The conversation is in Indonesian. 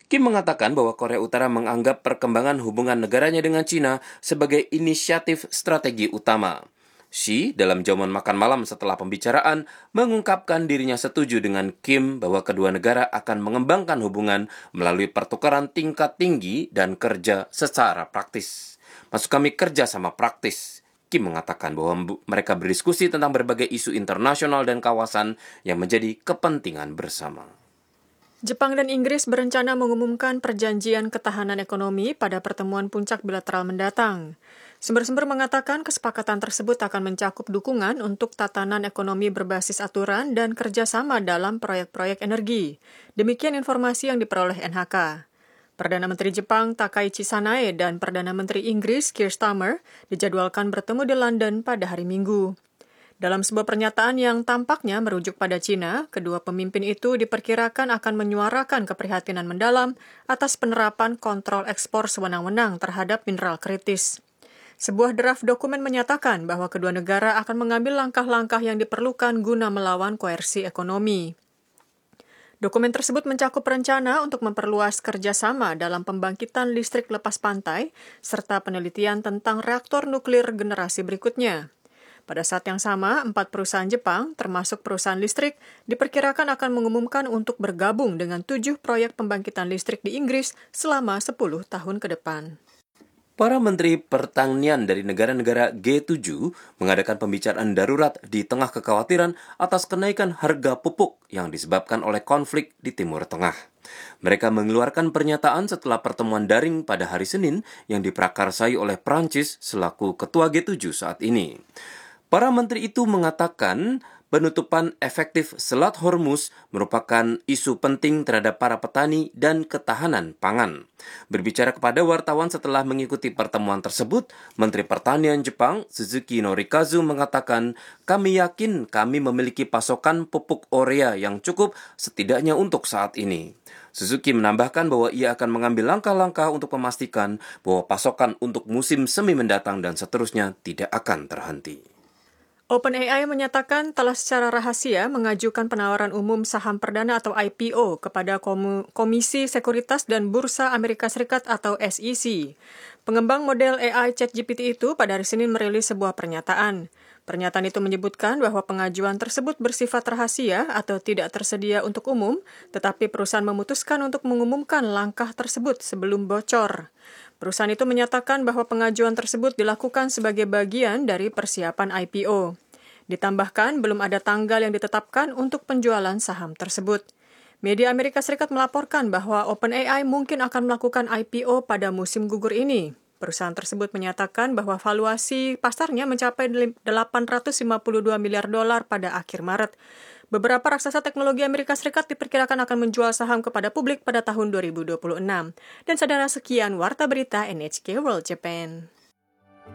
Kim mengatakan bahwa Korea Utara menganggap perkembangan hubungan negaranya dengan China sebagai inisiatif strategi utama. Xi dalam jamuan makan malam setelah pembicaraan mengungkapkan dirinya setuju dengan Kim bahwa kedua negara akan mengembangkan hubungan melalui pertukaran tingkat tinggi dan kerja secara praktis. Maksud kami kerja sama praktis. Kim mengatakan bahwa mereka berdiskusi tentang berbagai isu internasional dan kawasan yang menjadi kepentingan bersama. Jepang dan Inggris berencana mengumumkan perjanjian ketahanan ekonomi pada pertemuan puncak bilateral mendatang. Sumber-sumber mengatakan kesepakatan tersebut akan mencakup dukungan untuk tatanan ekonomi berbasis aturan dan kerjasama dalam proyek-proyek energi. Demikian informasi yang diperoleh NHK. Perdana Menteri Jepang Takaichi Sanae dan Perdana Menteri Inggris Keir Starmer dijadwalkan bertemu di London pada hari Minggu. Dalam sebuah pernyataan yang tampaknya merujuk pada China, kedua pemimpin itu diperkirakan akan menyuarakan keprihatinan mendalam atas penerapan kontrol ekspor sewenang-wenang terhadap mineral kritis. Sebuah draft dokumen menyatakan bahwa kedua negara akan mengambil langkah-langkah yang diperlukan guna melawan koersi ekonomi. Dokumen tersebut mencakup rencana untuk memperluas kerjasama dalam pembangkitan listrik lepas pantai, serta penelitian tentang reaktor nuklir generasi berikutnya. Pada saat yang sama, 4 perusahaan Jepang, termasuk perusahaan listrik, diperkirakan akan mengumumkan untuk bergabung dengan 7 proyek pembangkitan listrik di Inggris selama 10 tahun ke depan. Para menteri pertanian dari negara-negara G7 mengadakan pembicaraan darurat di tengah kekhawatiran atas kenaikan harga pupuk yang disebabkan oleh konflik di Timur Tengah. Mereka mengeluarkan pernyataan setelah pertemuan daring pada hari Senin yang diprakarsai oleh Prancis selaku ketua G7 saat ini. Para menteri itu mengatakan penutupan efektif Selat Hormuz merupakan isu penting terhadap para petani dan ketahanan pangan. Berbicara kepada wartawan setelah mengikuti pertemuan tersebut, Menteri Pertanian Jepang, Suzuki Norikazu, mengatakan, "Kami yakin kami memiliki pasokan pupuk urea yang cukup setidaknya untuk saat ini." Suzuki menambahkan bahwa ia akan mengambil langkah-langkah untuk memastikan bahwa pasokan untuk musim semi mendatang dan seterusnya tidak akan terhenti. OpenAI menyatakan telah secara rahasia mengajukan penawaran umum saham perdana atau IPO kepada Komisi Sekuritas dan Bursa Amerika Serikat atau SEC. Pengembang model AI ChatGPT itu pada hari Senin merilis sebuah pernyataan. Pernyataan itu menyebutkan bahwa pengajuan tersebut bersifat rahasia atau tidak tersedia untuk umum, tetapi perusahaan memutuskan untuk mengumumkan langkah tersebut sebelum bocor. Perusahaan itu menyatakan bahwa pengajuan tersebut dilakukan sebagai bagian dari persiapan IPO. Ditambahkan, belum ada tanggal yang ditetapkan untuk penjualan saham tersebut. Media Amerika Serikat melaporkan bahwa OpenAI mungkin akan melakukan IPO pada musim gugur ini. Perusahaan tersebut menyatakan bahwa valuasi pasarnya mencapai $852 miliar pada akhir Maret. Beberapa raksasa teknologi Amerika Serikat diperkirakan akan menjual saham kepada publik pada tahun 2026. Dan saudara, sekian Warta Berita NHK World Japan.